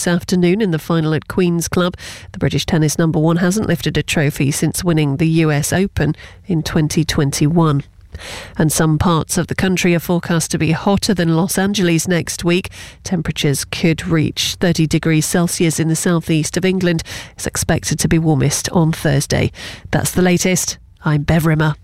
this afternoon in the final at Queen's Club. The British tennis number one hasn't lifted a trophy since winning the US Open in 2021. And some parts of the country are forecast to be hotter than Los Angeles next week. Temperatures could reach 30 degrees Celsius in the southeast of England. It's expected to be warmest on Thursday. That's the latest. I'm Bev Rimmer.